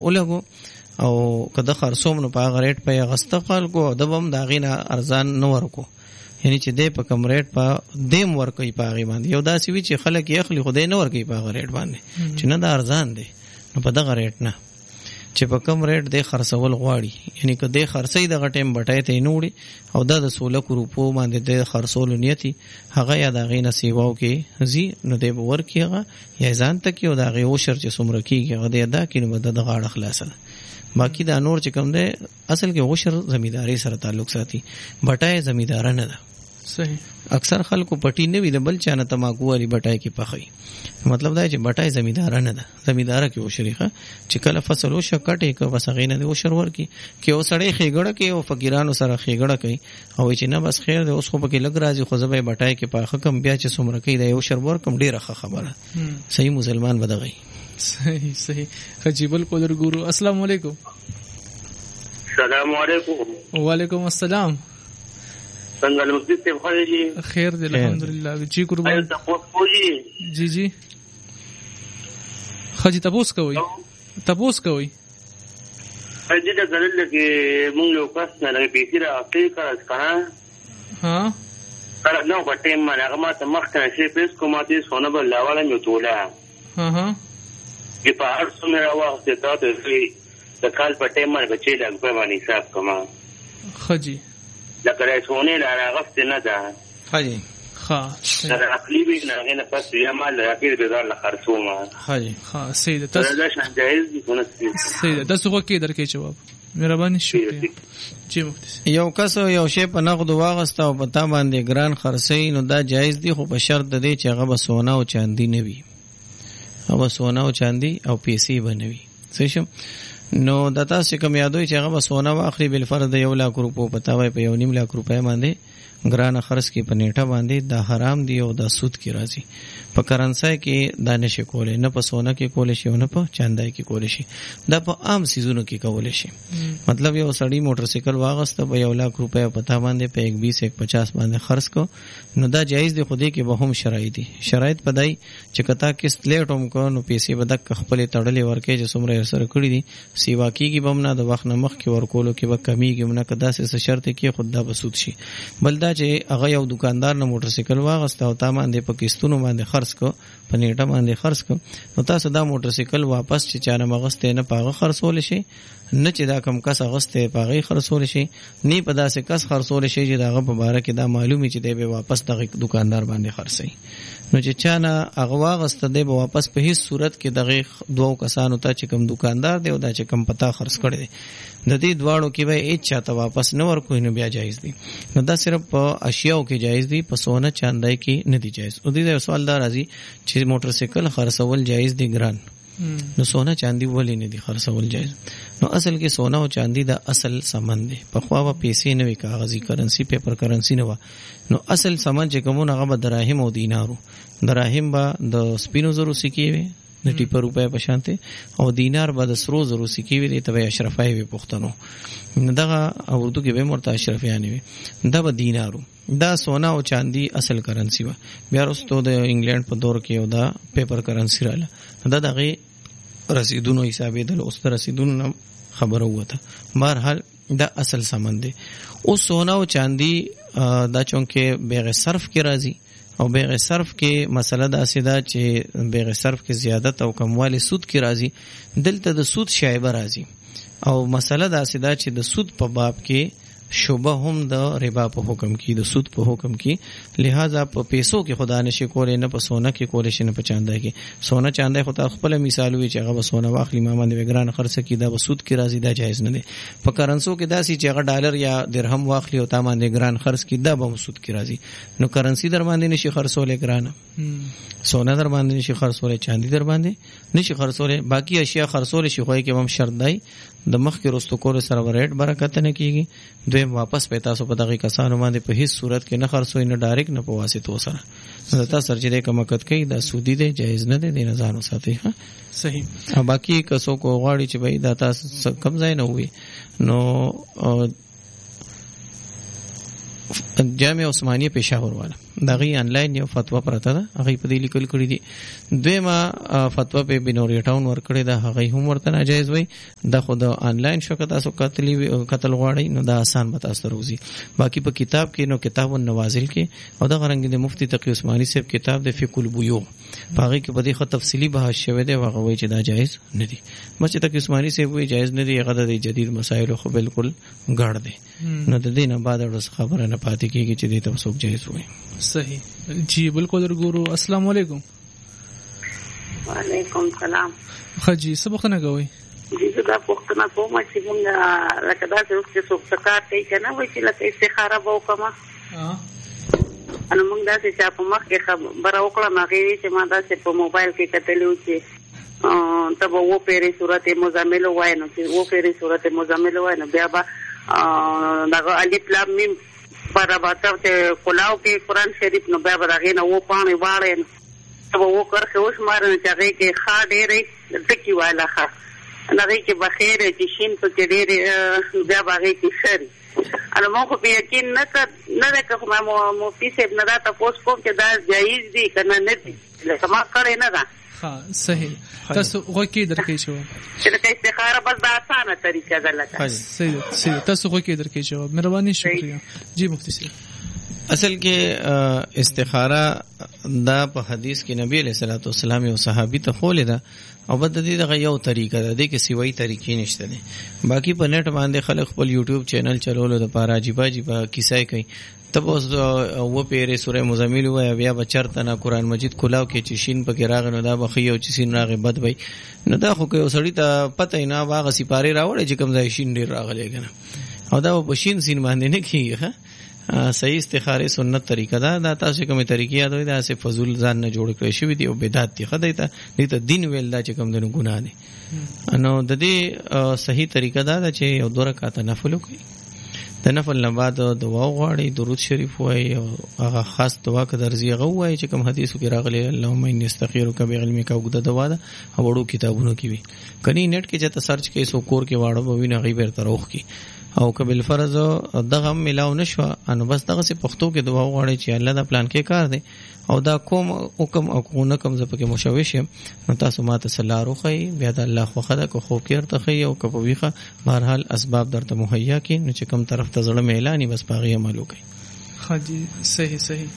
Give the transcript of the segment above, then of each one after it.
ولګو او کده خرصوم نو په غریټ په غستقال کو د بم داغینا ارزان نو ورکو یعنی چې د په کم ریټ په دیم ورکوي په غی باندې یو داسې وی چې خلک یې خلی خدای نه ورکوي په غریټ باندې چې نه د ارزان دی نو په دغه ریټ نه چې په کم ریټ د خرڅول غواړي یعنی که د خرڅي د غټیم بټای ته نوړي او د 16 روپو باندې د خرڅول نیتی هغه یا د غینه سیواو کې زی نو د ورکیغه یا ځان ته کې او د غي او شر چې سمره کیږي هغه د ادا کینو بد د غاړه خلاصه باقی دا نور چې کوم ده اصل کې غشر زمیداری سره تعلق ساتي بټای زمیدار نه ده صحیح اکثر خلکو پټی نه وی د بل چانه تماکو والی بټای کې پخی مطلب دا چې بټای زمیدار نه ده زمیدار کې وشریخه چې کله فصل او شکټه کې وسغینه د وشر ورکی کې او سړی خېګړه کې او فقیرانو سره خېګړه کوي او چې نه بس خیر ده اوس خو پکې لګ راځي خو زبې بټای کې پاخه کم بیا چې سمره کوي د یو شر ور کم ډیره خبره صحیح مسلمان بدغی صحیح صحیح خجیبل کولر ګورو السلام علیکم. السلام علیکم. وعلیکم السلام. څنګه مفتی صاحب خو جی خیر دی الحمدلله جی قربان جی جی خجی تبوس کوي اجي دا غلل کې مونږ یو کس نه لګي پیسې راځي کنه ها کله نو په ټیم باندې هغه ما ته مخ ته شي پیس کومه دې سونه بل لاواله مې توله ها چې په هر څو مې راوخته تا ته د کال په ټیم باندې بچي د په باندې حساب کما خجی لکه سونه لا راغفت نه ده حاجی دا عقلی به نه نه پس یا مال راکې به ځان خرڅومه حاجی سید تاسو دا شان جایز دي کنه سید تاسو خو کې درکې جواب مهرباني شکریہ جی مفتی یو کس یو شی په نقد واغسته او په تا باندې ګران خرڅي نو دا جایز دي خو په شرط دی چې هغه به سونا او چاندي نه وي او سونا او چاندي او پیسې بنوي صحیح شو نو د تاسو کوم یادوي چې هغه به سونا واخلي بل فرض 1 لک روپو پتاوي په 1.5 لک روپے باندې ګران خرڅ کې پنيټه باندې دا حرام دی او دا سود کې راځي په کرنسي کې دانش کولې نه په سونا کې کولې شي او نه په چاندای کې کولې شي دا په عام سيزونو کې کولې شي مطلب یو سړی موټر سایکل واغسته په 1 لک روپے پتا باندې په 1.20-1.50 باندې خرڅ کو نو دا جایز دی خو دې کې به هم شرایط دي شرایط پدای چې کتا کې سلیټ هم کو نو پیسې بدک خپل تړلې ورکې چې څومره سره کړی دي سیوا کیږي بمنه د وخت نه مخ کې ورکولو کې به کمیږي نه کدا څه شرط کې خود دا بسود شي بلدا چې هغه یو دکاندار نه موټر سایکل واغسته او تا باندې په کیستونو باندې خرڅ کو په نیټه باندې خرڅ کو نو تاسو دا موټر سایکل واپس چې چانه مغسته نه پاغه خرڅول شي نه چې دا کم کس غسته پاغه خرڅول شي نه په داسې کس خرڅول شي چې داغه په باره کې دا معلومي چې دی به واپس دغه دکاندار باندې خرڅي نو چې چانه هغه واغسته دی به واپس په هیڅ صورت کې دغه دوه کسانو ته چې کم دکاندار دی او دا چې کم پتا خرڅ کړي دي د دې دواړو کې به هیڅ چاته واپس نه ورکوي نو بیا جایز دي نو دا صرف په اشیاء کې جایز دي په سونا چاندای کې نه دي جایز او دې سوال دار راځي چې موټر سایکل خرڅول جایز دي ګران نو سونا چاندي ولې نه دي خرڅول جایز نو اصل کې سونا او چاندي دا اصل سامان دي په خوا و پیسې نه وي کاغذي کرنسی پیپر کرنسی نه و نو اصل سامان چې کومه هغه به دراهم او دینارو دراهم به د سپینو زرو سکی وي د ټیپر روپے په شانته او دینار به د سرو زرو سکی وي ته به اشرفای وي پښتنو دغه اردو کې به مرته اشرفیانی وي دا به دینارو دا سونا او چاندي اصل کرنسی و بیا وروسته د انګلند په دور کې او دا پیپر کرنسی رااله دا دغه رسیدونو حسابې د اوست رسیدونو خبره وته بهرحال دا اصل سامان دی او سونا او چاندي دا چونکه بیغ صرف کې راځي او بیغ صرف کې مسله دا سیدا چې بیغ صرف کې زیادت او کموالی سود کې راځي دلته د سود شایبه راځي او مسله دا سیدا چې د سود په باب کې شوبه هم د ربا په حکم کې د سود په حکم کې لہذا په پیسو کې خدا نشي کولې نه په سونا کې کولې شي نه په چاندای کې سونا چاندای خو ته خپل مثال وی چې هغه سونا واخلي ما باندې وګران خرڅ کی دا سود کې راځي دا جایز نه دی په کرنسو کې داسي چې هغه ډالر یا درهم واخلي او تا باندې ګران خرڅ کی دا به سود کې راځي نو کرنسی در باندې نشي خرڅولې ګران سونا در باندې نشي خرڅولې چاندي در باندې نشي خرڅولې باقي اشیاء خرڅولې شي خو کې هم شرط دی د مخ کې رستو کول سره ریټ برکت نه کیږي دوی واپس پیدا سو په دغه کسانو باندې په هیڅ صورت کې نه خرڅوي نه ډایرکټ نه په واسطو سره زتا سرجری کمکت کوي دا سودی دی جایز نه دی نه ځانو ساتي ها صحیح او باقي کسو کو غواړي چې بھائی دا تاسو کم ځای نه وي نو جامع عثمانیه پېښور والا دا غي انلاین یو فتوا پراته ده هغه په دې لیکل کړی دي. دویمه فتوا په بنوري ټاون ور کړی ده هغه هم ورته ناجایز وای. دا خو د انلاین شو که تاسو قتل غواړئ نو دا آسان به تاسو روزي. باقي په کتاب کې نو کتاب النوازل کې او دا غرنګ د مفتی تقی عثماني صاحب کتاب د فقه البيوع هغه کې په دې خو تفصیلی بحث شوی دی هغه وایي چې دا جایز نه دي. مسجد تقی عثماني صاحب وایي جایز نه دي هغه د جدید مسائل خو بالکل ګړ دي. نو د دې نه بعد ورس خبره نه پاتې کیږي چې دې ته څوک جایز وایي. صحیح جی بالکل ورګورو. السلام علیکم. وعلیکم السلام. خجی سبختنه کوي جی دا پښتنه کوم چې موږ لکه دا چې څوک څکار کوي کنه وایي چې لکه استخاره وکما ان موږ دا چې په مخ کې خبره وکړه مغه چې ما دا چې په موبایل کې کتلو چې تب وو پیری صورت مزمل وای نو چې وو پیری صورت مزمل وای نو بیا با دا الف لام میم پر باندې چې کلاو کې قرآن شریف نو بیا به غینه وو پانی واړې تب وو کرخه اوس مارنه چې هغه کې خا ډېرې ټکی والا خا هغه کې بخیر چې شین په کې ډېر بیا هغه کې شری انا مو خو په یقین نه کوم مو پیسه نه دا تاسو کوم چې دا جایز دي کنه نه دي لکه ما کړی نه دا. ها صحیح. تاسو غوکی درکې شو چې استخاره بس دا اسانه طریقه ده لکه صحیح تاسو غوکی درکې شو. مهرباني شکریہ. جی مفتی صاحب اصل کې استخاره دا په حدیث کې نبی علیہ الصلوۃ والسلام او صحابي ته خولې ده او بد دې دغه یو طریقه ده د کې سیوی طریقې نشته دي. باقي په نت باندې خلک خپل یوټیوب چینل چلولو د پاره عجیب کیسای کوي. تب اوس و پیره سوره مزمل وای بیا بچرته نه قران مجید کلاو کې چې شین پکې راغنو دا بخي او چې سین راغې بد وای نو دا خو کې سړی ته پته نه واغه سپاره راوړي چې کوم ځای شین ډیر راغلی کنه او دا په شین سین باندې نه کیږي. صحیح استخاره سنت طریقه دا تاسو کومه طریقې یاد وي دا سه فضول ځان نه جوړ کړی شوی دی او بدعت دی خدای ته دې ته دین ویل دا چې کوم دنو ګناه دي. نو د دې صحیح طریقه دا چې یو 2 رکعات نفل وکړي د نفل نه بعد دعا وغواړي درود شریف وایي او هغه خاص دعا که درځي هغه وایي چې کوم حدیثو کې راغلی اللهم انی استغفرک بعلمک او د دعا ده او وړو کتابونو کې وي کني نت کې چې ته سرچ کې سو کور کې واړو به نه غیبر تروخ کې او قبل فرض دغه ملاو نشو انو بس دغه سي پښتو کې دعا وغواړي چې الله دا پلان کې کار دی او دا کوم حکم او کو کوم زپکه مشوش نو تاسو ماته صلاح روخی بیا د الله خو خدا کو خو کېر ته او کپويخه بهرحال اسباب درته مهیا کې نو چې کوم طرف ته ځړه اعلان بس پاغي عمل وکي. خاجي صحیح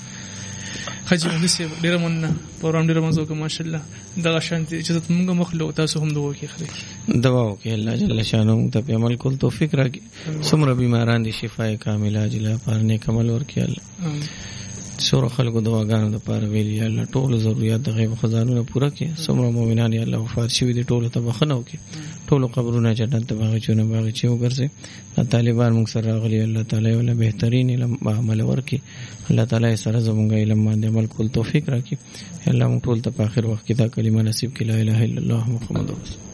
خاجي مونږ ډیر مونږ پروګرام ډیر مزه وکړ ماشاءالله دا شانتي چې موږ مخلو تاسو هم دعا کوي دعا وکي الله جل شانو ته په عمل کول توفیق راکړي. څومره بیماران دي شفای کامله عاجله پرنه کمل ورکړي الله. سور خلکو دواګانو د پاره ویلي الله ټول ضرورت د غیب خزانو پوره کړي. څومره مؤمنان الله وفات شوي دي ټول ته بخنه وکړي ټول قبرونه جنت ته باغچونه باغچې وګرځي. طالبان موږ سره راغلي الله تعالی ولا بهترین علم عمل ورکړي. الله تعالی سره زموږ علم باندې عمل کول توفیق راکړي. الله موږ ټول ته په اخر وخت کې دا کلمه نصیب کړي لا اله الا الله محمد رسول